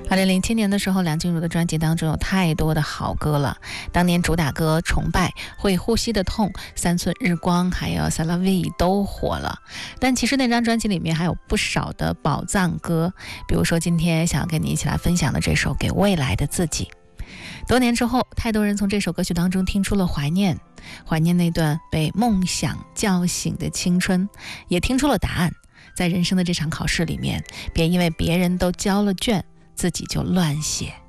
2007年的时候，梁静茹的专辑当中有太多的好歌了。当年主打歌《崇拜》、会呼吸的痛、三寸日光还有 C'est la vie 都火了。但其实那张专辑里面还有不少的宝藏歌，比如说今天想要跟你一起来分享的这首《给未来的自己》。多年之后，太多人从这首歌曲当中听出了怀念那段被梦想叫醒的青春，也听出了答案。在人生的这场考试里面，别因为别人都交了卷，自己就乱写。